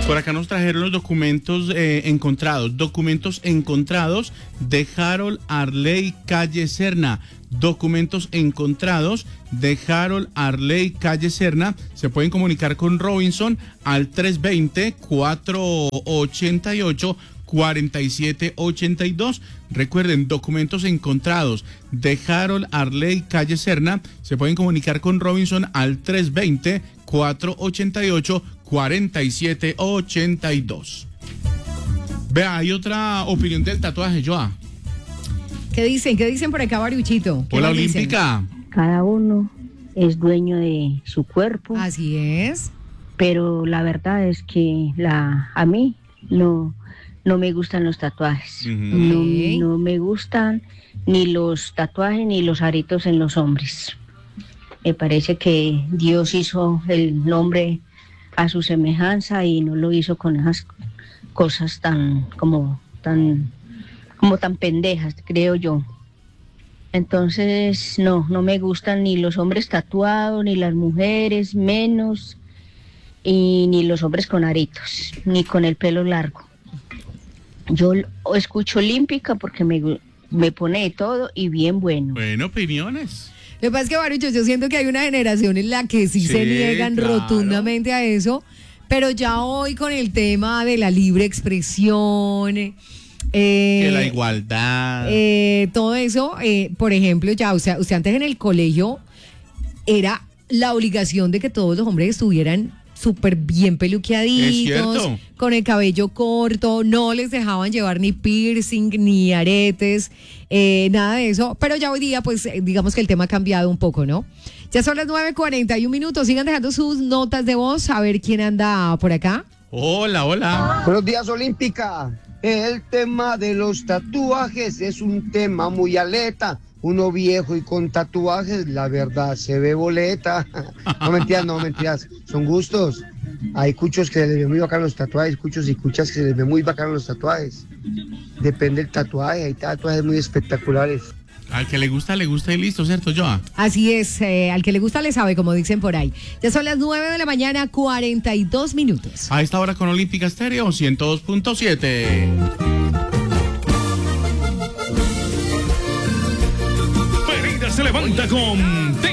Por acá nos trajeron los documentos encontrados. Documentos encontrados de Harold Arley Calle Serna. Documentos encontrados de Harold Arley Calle Serna. Se pueden comunicar con Robinson al 320-488-4782. Recuerden, documentos encontrados de Harold Arley Calle Serna. Se pueden comunicar con Robinson al 320-488-4782. Vea, hay otra opinión del tatuaje, Joa. ¿Qué dicen? ¿Qué dicen por acá, Bariuchito? Hola, Olímpica. Cada uno es dueño de su cuerpo. Así es. Pero la verdad es que a mí no me gustan los tatuajes. No me gustan ni los tatuajes ni los aritos en los hombres. Me parece que Dios hizo el hombre a su semejanza y no lo hizo con esas cosas tan pendejas, creo yo. Entonces, no me gustan ni los hombres tatuados, ni las mujeres, menos, y ni los hombres con aritos, ni con el pelo largo. Yo escucho Olímpica porque me pone de todo y bien bueno. Bueno, opiniones. Lo que pasa es que, Barucho, yo siento que hay una generación en la que sí se niegan rotundamente a eso, pero ya hoy con el tema de la libre expresión, que la igualdad, todo eso, por ejemplo, ya, o sea, usted antes en el colegio era la obligación de que todos los hombres estuvieran súper bien peluqueaditos, con el cabello corto, no les dejaban llevar ni piercing, ni aretes, nada de eso, pero ya hoy día, pues, digamos que el tema ha cambiado un poco, ¿no? Ya son las 9:41, sigan dejando sus notas de voz, a ver quién anda por acá. Hola. Buenos días, Olímpica. El tema de los tatuajes es un tema muy aleta. Uno viejo y con tatuajes, la verdad, se ve boleta. No mentiras, son gustos. Hay cuchos que se les ve muy bacán los tatuajes, cuchos y cuchas que se les ve muy bacán los tatuajes. Depende del tatuaje, hay tatuajes muy espectaculares. Al que le gusta y listo, ¿cierto, Joa? Así es, al que le gusta le sabe, como dicen por ahí. Ya son las 9:42. A esta hora con Olímpica Estéreo 102.7. Pereira se levanta con